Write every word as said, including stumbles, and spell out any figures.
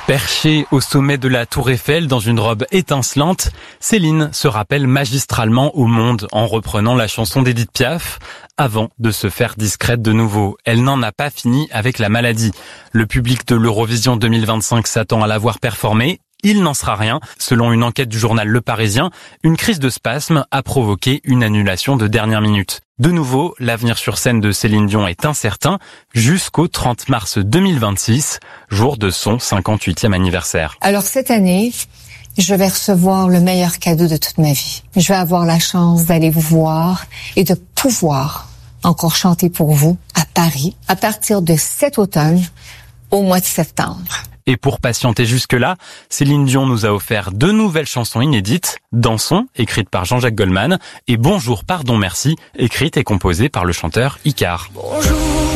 Perchée au sommet de la Tour Eiffel dans une robe étincelante, Céline se rappelle magistralement au monde en reprenant la chanson d'Édith Piaf. Avant de se faire discrète de nouveau, elle n'en a pas fini avec la maladie. Le public de l'Eurovision deux mille vingt-cinq s'attend à la voir performer. Il n'en sera rien. Selon une enquête du journal Le Parisien, une crise de spasme a provoqué une annulation de dernière minute. De nouveau, l'avenir sur scène de Céline Dion est incertain jusqu'au trente mars deux mille vingt-six, jour de son cinquante-huitième anniversaire. Alors cette année, je vais recevoir le meilleur cadeau de toute ma vie. Je vais avoir la chance d'aller vous voir et de pouvoir encore chanter pour vous à Paris à partir de cet automne au mois de septembre. Et pour patienter jusque-là, Céline Dion nous a offert deux nouvelles chansons inédites, Dansons, écrite par Jean-Jacques Goldman, et Bonjour, pardon, merci, écrite et composée par le chanteur Icare. Bonjour.